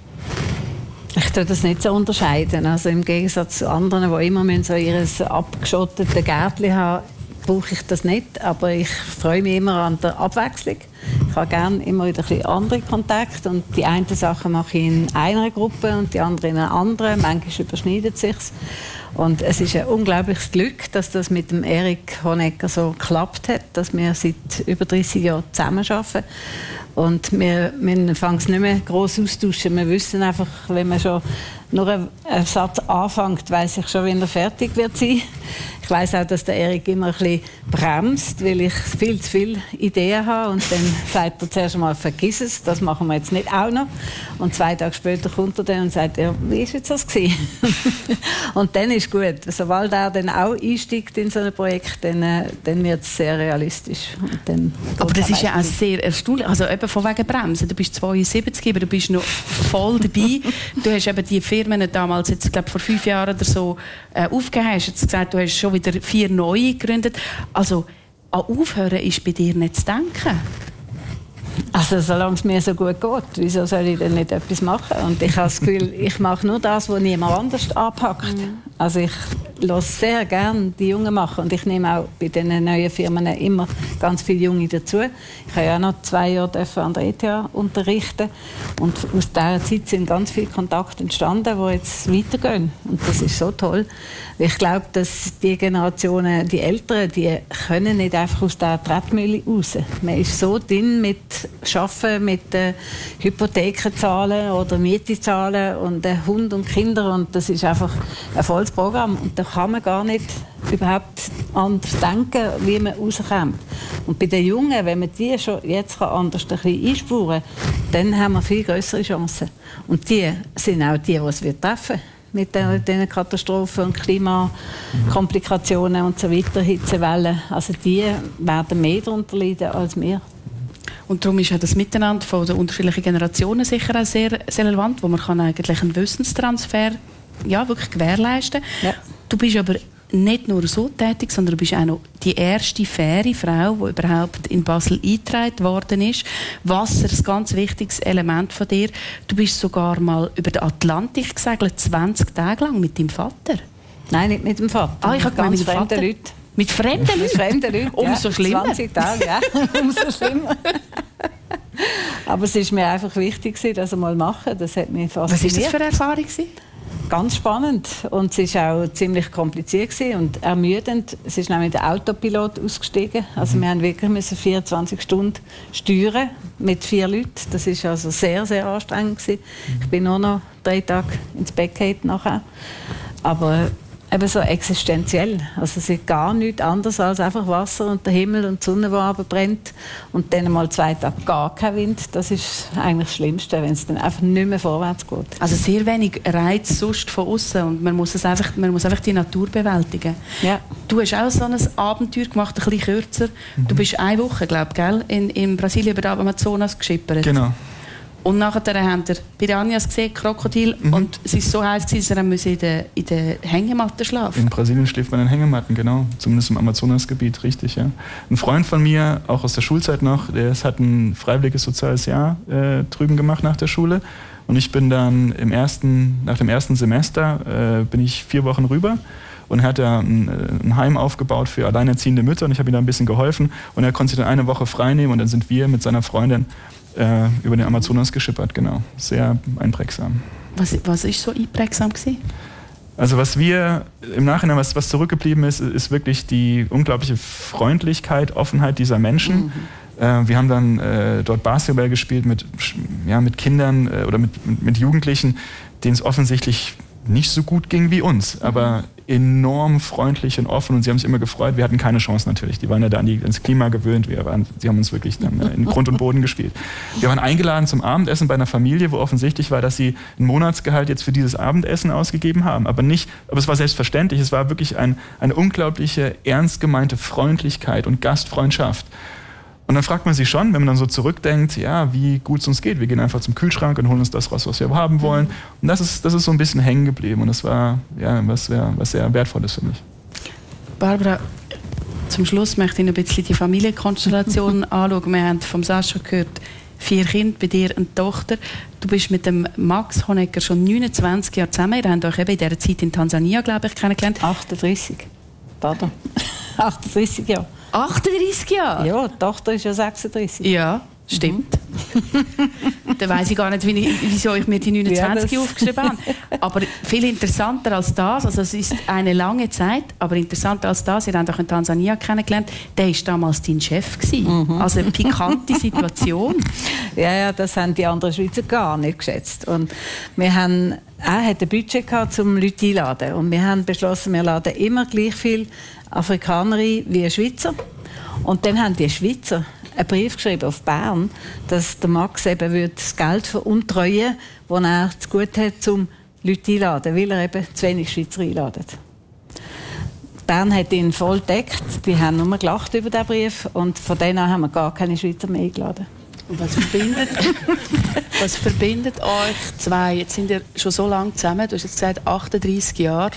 Ich tue das nicht so unterscheiden. Also im Gegensatz zu anderen, die immer so ihr abgeschottete Gärtchen haben, brauche ich das nicht. Aber ich freue mich immer an der Abwechslung. Ich habe gerne immer wieder ein bisschen andere Kontakte. Und die einen Sachen mache ich in einer Gruppe und die andere in einer anderen. Manchmal überschneidet es sich. Und es ist ein unglaubliches Glück, dass das mit dem Erik Honecker so geklappt hat, dass wir seit über 30 Jahren zusammenarbeiten. Und wir fangen es nicht mehr gross austauschen. Wir wissen einfach, wenn man schon nur einen Satz anfängt, weiss ich schon, wenn er fertig wird sein. Ich weiss auch, dass der Erik immer ein bisschen bremst, weil ich viel zu viele Ideen habe. Und dann sagt er zuerst einmal, vergiss es, das machen wir jetzt nicht auch noch. Und 2 Tage später kommt er dann und sagt, ja, wie war jetzt das gewesen? Und dann ist gut. Sobald er dann auch einsteigt in so ein Projekt, dann wird es sehr realistisch. Und dann aber das ist ja auch sehr erstaunlich. Also eben von wegen Bremsen. Du bist 72, aber du bist noch voll dabei. Du hast eben die Firmen damals, jetzt, glaube vor 5 Jahren oder so, aufgegeben. Hast jetzt gesagt, du hast schon wieder 4 neue gegründet. Also an Aufhören ist bei dir nicht zu denken. Also solange es mir so gut geht, wieso soll ich denn nicht etwas machen? Und ich habe das Gefühl, ich mache nur das, was niemand anders anpackt. Also ich lasse sehr gerne die Jungen machen und ich nehme auch bei diesen neuen Firmen immer ganz viele Junge dazu. Ich habe ja auch noch 2 Jahre an der ETH unterrichten und aus dieser Zeit sind ganz viele Kontakte entstanden, die jetzt weitergehen. Und das ist so toll. Ich glaube, dass die Generationen, die Älteren, die können nicht einfach aus der Tretmühle raus. Man ist so drin mit Arbeiten, mit Hypotheken zahlen oder Miete zahlen und Hund und Kinder und das ist einfach ein volles Programm. Und da kann man gar nicht überhaupt anders denken, wie man rauskommt. Und bei den Jungen, wenn man die schon jetzt anders ein bisschen einspuren kann, dann haben wir viel größere Chancen. Und die sind auch die es treffen wird. Mit diesen Katastrophen und Klimakomplikationen und so weiter, Hitzewellen. Also die werden mehr darunter leiden als wir. Und darum ist ja das Miteinander von den unterschiedlichen Generationen sicher auch sehr, sehr relevant, wo man kann eigentlich einen Wissenstransfer wirklich gewährleisten kann. Ja. Du bist aber nicht nur so tätig, sondern du bist auch noch die erste faire Frau, die überhaupt in Basel eingetragen worden ist. Wasser ist ein ganz wichtiges Element von dir. Du bist sogar mal über den Atlantik gesegelt, 20 Tage lang mit deinem Vater. Nein, nicht mit dem Vater. Ich habe gemeint, mit fremden Leuten. Mit fremden Leuten? Mit fremden Leuten, umso schlimmer. 20 Tage, ja. Umso schlimmer. Aber es war mir einfach wichtig, das einmal zu machen. Das hat mich fasziniert. Was war das für eine Erfahrung? Ganz spannend und es war auch ziemlich kompliziert und ermüdend. Es ist nämlich der Autopilot ausgestiegen. Also wir haben wirklich 24 Stunden steuern mit 4 Leuten. Das war also sehr, sehr anstrengend gewesen. Ich bin nur noch 3 Tage ins Bett gegangen nachher. Aber eben so existenziell. Also es ist gar nichts anderes als einfach Wasser und der Himmel und die Sonne, die runterbrennt und dann mal 2 Tage gar kein Wind. Das ist eigentlich das Schlimmste, wenn es dann einfach nicht mehr vorwärts geht. Also sehr wenig Reiz sonst von außen und man muss einfach die Natur bewältigen. Ja. Du hast auch so ein Abenteuer gemacht, ein bisschen kürzer. Du bist 1 Woche, glaube ich, in Brasilien über den Amazonas geschippert. Genau. Und nachher haben wir Piranhas gesehen, Krokodil, und es war so heiß, dass wir in der Hängematte schlafen. In Brasilien schläft man in Hängematten, genau. Zumindest im Amazonasgebiet, richtig, ja. Ein Freund von mir, auch aus der Schulzeit noch, hat ein freiwilliges soziales Jahr drüben gemacht nach der Schule. Und ich bin dann nach dem ersten Semester, bin ich 4 Wochen rüber. Und er hat da ein Heim aufgebaut für alleinerziehende Mütter und ich habe ihm da ein bisschen geholfen. Und er konnte sich dann 1 Woche frei nehmen und dann sind wir mit seiner Freundin über den Amazonas geschippert, genau. Sehr einprägsam. Was ist so einprägsam gewesen? Also was wir im Nachhinein, was zurückgeblieben ist, ist wirklich die unglaubliche Freundlichkeit, Offenheit dieser Menschen. Wir haben dann dort Basketball gespielt mit Kindern oder mit Jugendlichen, denen es offensichtlich nicht so gut ging wie uns, aber enorm freundlich und offen und sie haben sich immer gefreut. Wir hatten keine Chance natürlich. Die waren ja da ans Klima gewöhnt. Sie haben uns wirklich dann in Grund und Boden gespielt. Wir waren eingeladen zum Abendessen bei einer Familie, wo offensichtlich war, dass sie ein Monatsgehalt jetzt für dieses Abendessen ausgegeben haben. Aber es war selbstverständlich. Es war wirklich eine unglaubliche, ernst gemeinte Freundlichkeit und Gastfreundschaft. Und dann fragt man sich schon, wenn man dann so zurückdenkt, ja, wie gut es uns geht. Wir gehen einfach zum Kühlschrank und holen uns das raus, was wir haben wollen. Und das ist so ein bisschen hängen geblieben. Und das war was sehr Wertvolles für mich. Barbara, zum Schluss möchte ich noch ein bisschen die Familienkonstellation anschauen. Wir haben vom Sascha gehört, 4 Kinder, bei dir eine Tochter. Du bist mit dem Max Honecker schon 29 Jahre zusammen. Ihr habt euch eben in dieser Zeit in Tansania, glaube ich, kennengelernt. 38. Pardon. 38 Jahre. 38 Jahre? Ja, die Tochter ist ja 36. Ja, stimmt. Dann weiss ich gar nicht, wieso ich mir die 29 aufgeschrieben habe. Aber viel interessanter als das, also es ist eine lange Zeit, aber interessanter als das, ihr habt auch in Tansania kennengelernt, der war damals dein Chef gewesen. Also eine pikante Situation. Ja, das haben die anderen Schweizer gar nicht geschätzt. Und er hatte ein Budget gehabt, um Leute einzuladen. Und wir haben beschlossen, wir laden immer gleich viel Afrikaner ein wie Schweizer. Und dann haben die Schweizer einen Brief geschrieben auf Bern, dass der Max eben das Geld veruntreuen würde, das er zu gut hat, um Leute einzuladen, weil er eben zu wenig Schweizer einladet. Bern hat ihn voll deckt, die haben nur gelacht über diesen Brief und von denen an haben wir gar keine Schweizer mehr eingeladen. Und was verbindet euch zwei? Jetzt sind ihr schon so lange zusammen, du hast jetzt gesagt 38 Jahre.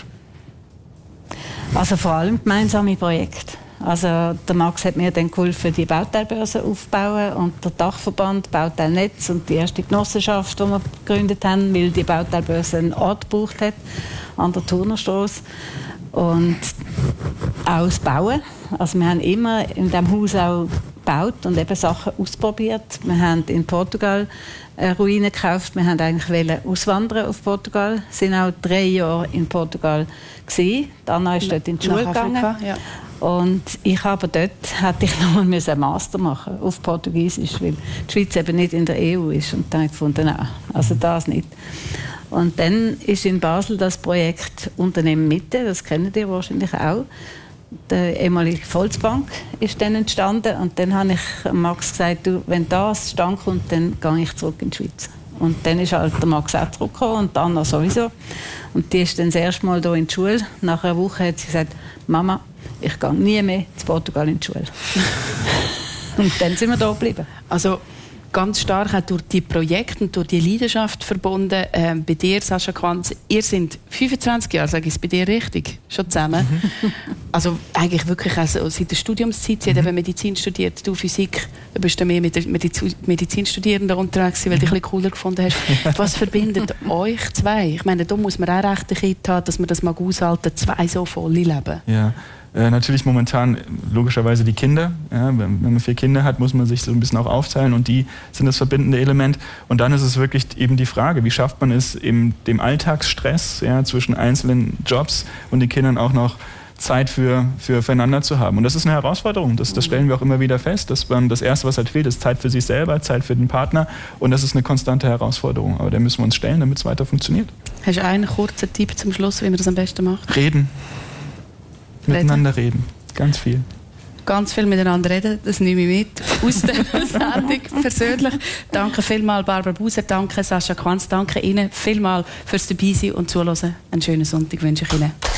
Also vor allem gemeinsame Projekte. Also der Max hat mir dann geholfen, die Bauteilbörse aufzubauen und der Dachverband, Bauteilnetz und die erste Genossenschaft, die wir gegründet haben, weil die Bauteilbörse einen Ort gebraucht hat, an der Turnerstrasse. Und auch das Bauen. Also wir haben immer in diesem Haus auch gebaut und eben Sachen ausprobiert. Wir haben in Portugal Ruinen gekauft. Wir wollten eigentlich auswandern auf Portugal. Wir sind auch 3 Jahre in Portugal gewesen. Anna ist dort in die Schule gegangen. Ja. Und ich aber dort hätte ich noch mal einen Master machen auf Portugiesisch, weil die Schweiz eben nicht in der EU ist. Und dann habe ich gefunden, nein, also das nicht. Und dann ist in Basel das Projekt Unternehmen Mitte, das kennt ihr wahrscheinlich auch. Die ehemalige Volksbank ist dann entstanden und dann habe ich Max gesagt, du, wenn das zustande kommt, dann gehe ich zurück in die Schweiz. Und dann ist halt der Max auch zurückgekommen und Anna sowieso. Und die ist dann das erste Mal hier in die Schule. Nach einer Woche hat sie gesagt, Mama, ich gehe nie mehr zu Portugal in die Schule. Und dann sind wir da geblieben. Also ganz stark auch durch die Projekte und durch die Leidenschaft verbunden. Bei dir, Sascha Quanz, ihr seid 25 Jahre, sage ich es bei dir richtig, schon zusammen. Also eigentlich wirklich also seit der Studiumszeit. Sie hat eben Medizin studiert, du Physik. Du bist dann mehr mit den Medizinstudierenden unterwegs, weil du dich ein bisschen cooler gefunden hast. Was verbindet euch zwei? Ich meine, da muss man auch recht ein Kind haben, dass man das mag aushalten, zwei so volle Leben. Ja. Natürlich momentan logischerweise die Kinder. Ja, wenn man 4 Kinder hat, muss man sich so ein bisschen auch aufteilen und die sind das verbindende Element. Und dann ist es wirklich eben die Frage, wie schafft man es, in dem Alltagsstress zwischen einzelnen Jobs und den Kindern auch noch Zeit füreinander zu haben. Und das ist eine Herausforderung. Das stellen wir auch immer wieder fest, dass man das Erste, was halt fehlt, ist Zeit für sich selber, Zeit für den Partner. Und das ist eine konstante Herausforderung. Aber der müssen wir uns stellen, damit es weiter funktioniert. Hast du einen kurzen Tipp zum Schluss, wie man das am besten macht? Reden. Miteinander reden. Ganz viel. Ganz viel miteinander reden, das nehme ich mit aus der Sendung persönlich. Danke vielmals Barbara Buser, danke Sascha Quanz, danke Ihnen vielmals fürs Dabeisein und Zuhören. Einen schönen Sonntag wünsche ich Ihnen.